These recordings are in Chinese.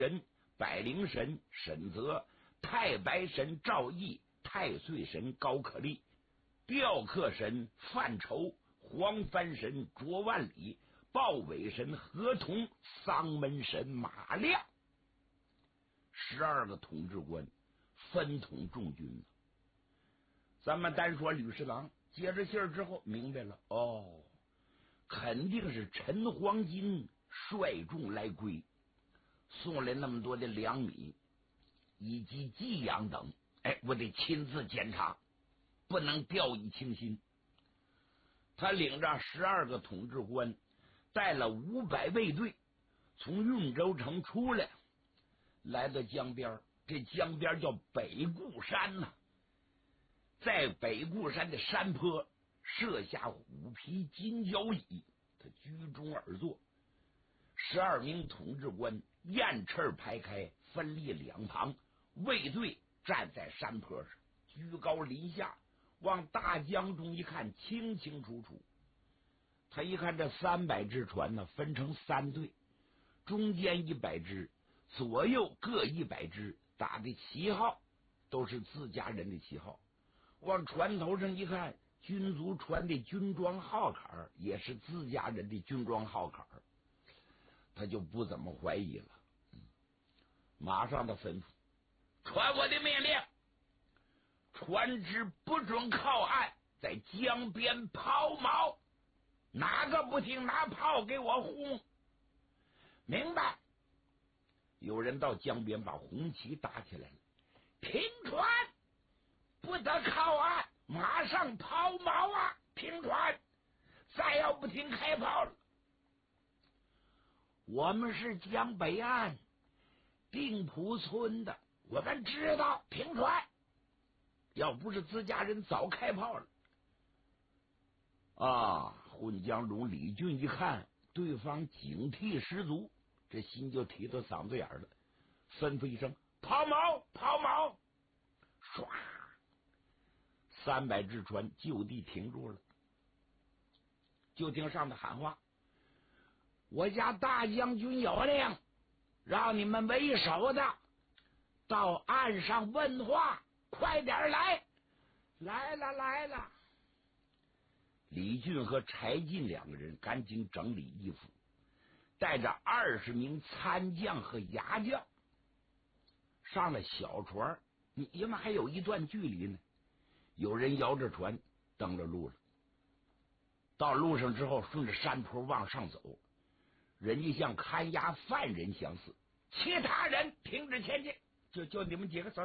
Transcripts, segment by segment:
人百灵神沈泽、太白神赵毅、太岁神高可立、雕刻神范畴、黄帆神卓万里、豹尾神何同、丧门神马亮，12个统治官分统众军呢。咱们单说吕侍郎，接着信儿之后明白了，哦，肯定是陈黄金率众来归，送来那么多的粮米以及给养等，我得亲自检查，不能掉以轻心。他领着12个统治官，带了500卫队，从运州城出来，来到江边。这江边叫北固山呐，在北固山的山坡设下虎皮金交椅，他居中而坐。12名统治官雁翅排开，分立两旁，卫队站在山坡上，居高临下，往大江中一看，清清楚楚。他一看这300只船呢，分成3队，中间100只，左右各100只，打的旗号都是自家人的旗号。往船头上一看，军卒穿的军装号坎也是自家人的军装号坎，他就不怎么怀疑了。马上他吩咐传我的命令，船只不准靠岸，在江边抛锚，哪个不听拿炮给我轰。明白。有人到江边把红旗打起来了，停船，不得靠岸，马上抛锚啊！停船，再要不停开炮了。我们是江北岸定浦村的，我们知道停船，要不是自家人早开炮了。混江中李俊一看对方警惕十足，这心就提到嗓子眼了，吩咐一声抛锚，抛锚，唰，300只船就地停住了。就听上面喊话，我家大将军有令，让你们为首的到岸上问话，快点来。来了来了。李俊和柴进2个人赶紧整理衣服，带着20名参将和牙将上了小船，因为还有一段距离呢。有人摇着船登了路了。到路上之后，顺着山坡往上走，人家像看押犯人相似，其他人停止前进，就你们几个走。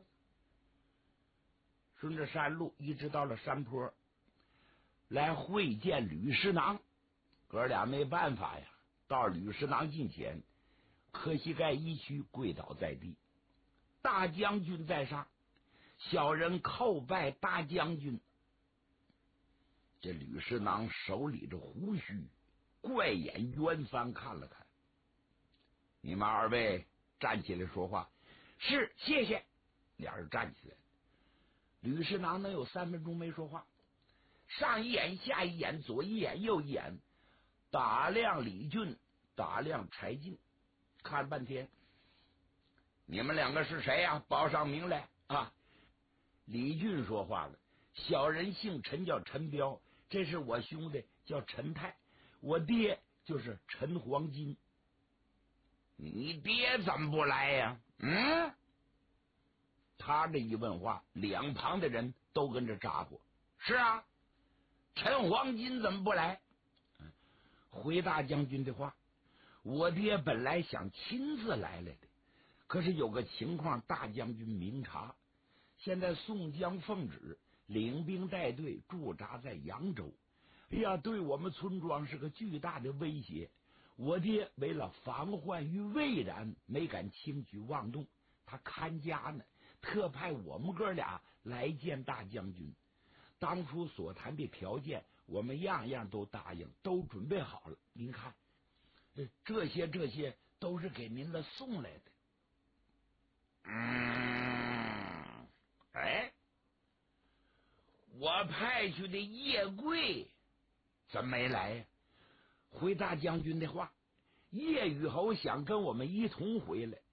顺着山路一直到了山坡，来会见吕师囊。哥俩没办法呀，到吕师囊近前，磕膝盖一屈，跪倒在地。大将军在上，小人叩拜大将军。这吕师囊手理着胡须，怪眼圆翻看了看。你们2位站起来说话。是，谢谢。俩人站起来。吕师囊能有3分钟没说话，上一眼下一眼，左一眼右一眼，打量李俊，打量柴进，看半天。你们2个是谁呀？报上名来啊！李俊说话了，小人姓陈，叫陈彪，这是我兄弟叫陈泰，我爹就是陈黄金。你爹怎么不来呀？他这一问话，两旁的人都跟着咋呼。是啊，陈黄金怎么不来？回大将军的话，我爹本来想亲自来的，可是有个情况大将军明察，现在宋江奉旨领兵带队驻扎在扬州，对我们村庄是个巨大的威胁。我爹为了防患于未然，没敢轻举妄动，他看家呢，特派我们哥俩来见大将军。当初所谈的条件，我们样样都答应，都准备好了。您看，这些都是给您的送来的。我派去的叶贵怎么没来呀？回大将军的话， 叶雨侯想跟我们一同回来，